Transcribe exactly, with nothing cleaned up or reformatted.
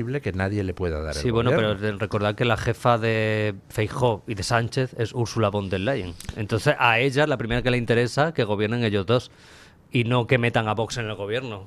posible que nadie le pueda dar el Sí, bueno, gobierno. pero recordad que la jefa de Feijóo y de Sánchez es Ursula von der Leyen. Entonces, a ella, la primera que le interesa, que gobiernen ellos dos. Y no que metan a Vox en el gobierno.